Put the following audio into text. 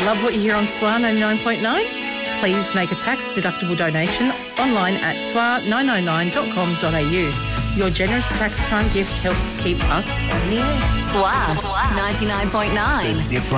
Love what you hear on SWAR 99.9? Please make a tax-deductible donation online at swar999.com.au. Your generous tax time gift helps keep us on the air. SWAR 99.9.